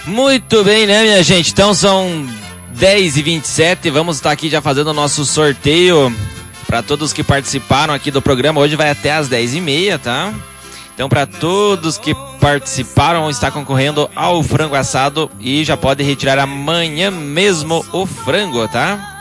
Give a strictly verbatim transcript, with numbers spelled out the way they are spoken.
Muito bem, né, minha gente? Então são dez e vinte e sete, vamos estar aqui já fazendo o nosso sorteio para todos que participaram aqui do programa. Hoje vai até às dez e meia, tá? Então, para todos que participaram, vão estar concorrendo ao frango assado e já pode retirar amanhã mesmo o frango, tá?